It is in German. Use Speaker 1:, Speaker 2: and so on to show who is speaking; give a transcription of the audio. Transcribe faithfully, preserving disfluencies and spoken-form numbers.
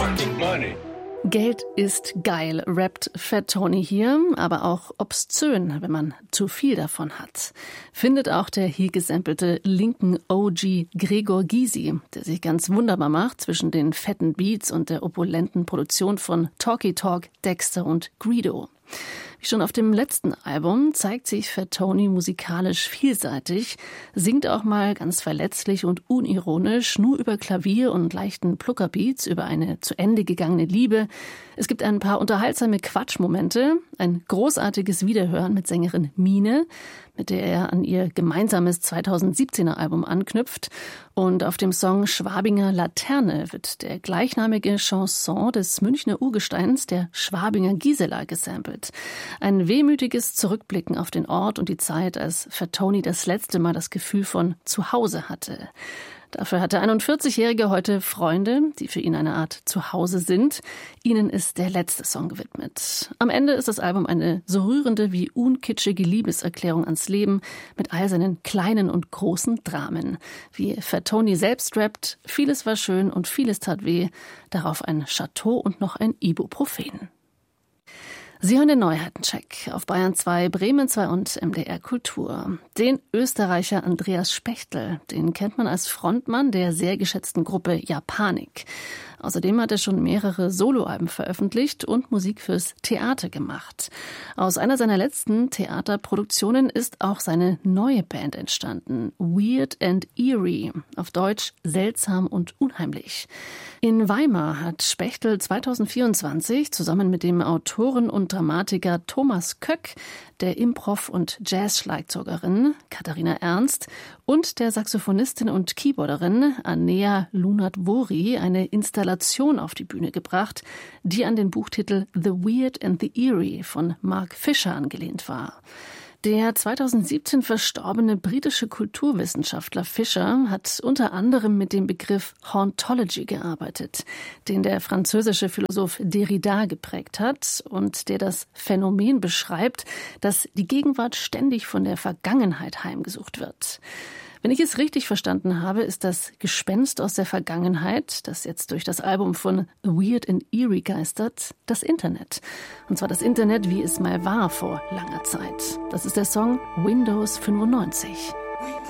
Speaker 1: fucking money.
Speaker 2: Geld ist geil, rappt Fat Tony hier, aber auch obszön, wenn man zu viel davon hat. Findet auch der hier gesampelte linken O G Gregor Gysi, der sich ganz wunderbar macht zwischen den fetten Beats und der opulenten Produktion von Talky Talk, Dexter und Greedo. Wie schon auf dem letzten Album zeigt sich Fat Tony musikalisch vielseitig, singt auch mal ganz verletzlich und unironisch nur über Klavier und leichten Pluckerbeats über eine zu Ende gegangene Liebe. Es gibt ein paar unterhaltsame Quatschmomente, ein großartiges Wiederhören mit Sängerin Mine, mit der er an ihr gemeinsames zweitausendsiebzehner Album anknüpft. Und auf dem Song Schwabinger Laterne wird der gleichnamige Chanson des Münchner Urgesteins, der Schwabinger Gisela, gesampelt. Ein wehmütiges Zurückblicken auf den Ort und die Zeit, als Fat Tony das letzte Mal das Gefühl von Zuhause hatte. Dafür hat der einundvierzigjährige heute Freunde, die für ihn eine Art Zuhause sind. Ihnen ist der letzte Song gewidmet. Am Ende ist das Album eine so rührende wie unkitschige Liebeserklärung ans Leben mit all seinen kleinen und großen Dramen. Wie Fat Tony selbst rappt, vieles war schön und vieles tat weh. Darauf ein Chateau und noch ein Ibuprofen. Sie hören den Neuheitencheck auf Bayern zwei, Bremen zwei und M D R Kultur. Den Österreicher Andreas Spechtel, den kennt man als Frontmann der sehr geschätzten Gruppe Japanik. Außerdem hat er schon mehrere Soloalben veröffentlicht und Musik fürs Theater gemacht. Aus einer seiner letzten Theaterproduktionen ist auch seine neue Band entstanden, Weird and Eerie, auf Deutsch seltsam und unheimlich. In Weimar hat Spechtel zweitausendvierundzwanzig zusammen mit dem Autoren und Dramatiker Thomas Köck, der Improv- und Jazz-Schlagzeugerin Katharina Ernst und der Saxophonistin und Keyboarderin Anea Lunat-Vori eine Installation auf die Bühne gebracht, die an den Buchtitel The Weird and the Eerie von Mark Fisher angelehnt war. Der zweitausendsiebzehn verstorbene britische Kulturwissenschaftler Fisher hat unter anderem mit dem Begriff Hauntology gearbeitet, den der französische Philosoph Derrida geprägt hat und der das Phänomen beschreibt, dass die Gegenwart ständig von der Vergangenheit heimgesucht wird. Wenn ich es richtig verstanden habe, ist das Gespenst aus der Vergangenheit, das jetzt durch das Album von The Weird and Eerie geistert, das Internet. Und zwar das Internet, wie es mal war vor langer Zeit. Das ist der Song Windows fünfundneunzig.